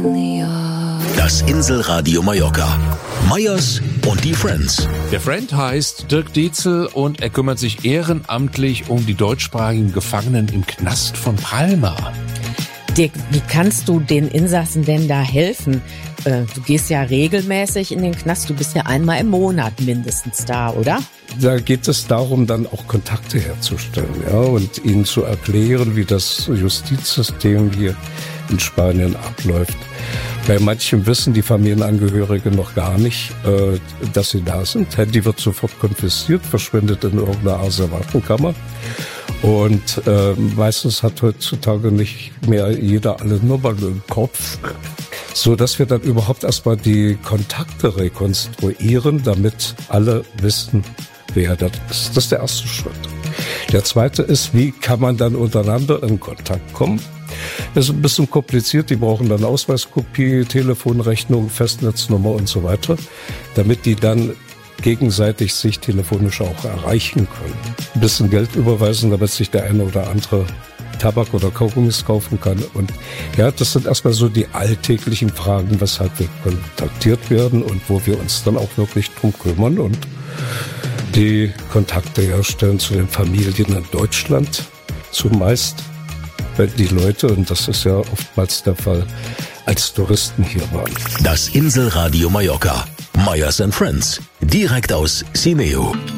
Das Inselradio Mallorca. Meyers und die Friends. Der Friend heißt Dirk Dietzel und er kümmert sich ehrenamtlich um die deutschsprachigen Gefangenen im Knast von Palma. Dirk, wie kannst du den Insassen denn da helfen? Du gehst ja regelmäßig in den Knast, du bist ja einmal im Monat mindestens da, oder? Da geht es darum, dann auch Kontakte herzustellen, ja, und ihnen zu erklären, wie das Justizsystem hier in Spanien abläuft. Bei manchen wissen die Familienangehörigen noch gar nicht, dass sie da sind. Handy wird sofort konfisziert, verschwindet in irgendeiner Asservatenkammer. Und meistens hat heutzutage nicht mehr jeder alle Nummern im Kopf, so dass wir dann überhaupt erstmal die Kontakte rekonstruieren, damit alle wissen, wer das ist. Das ist der erste Schritt. Der zweite ist, wie kann man dann untereinander in Kontakt kommen? Das ist ein bisschen kompliziert, die brauchen dann Ausweiskopie, Telefonrechnung, Festnetznummer und so weiter, damit die dann gegenseitig sich telefonisch auch erreichen können. Ein bisschen Geld überweisen, damit sich der eine oder andere Tabak oder Kaugummis kaufen kann. Und ja, das sind erstmal so die alltäglichen Fragen, weshalb wir kontaktiert werden und wo wir uns dann auch wirklich drum kümmern und die Kontakte herstellen zu den Familien in Deutschland zumeist, wenn die Leute, und das ist ja oftmals der Fall, als Touristen hier waren. Das Inselradio Mallorca. Meyers and Friends. Direkt aus Simeo.